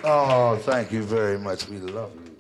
Oh, thank you very much. We love you.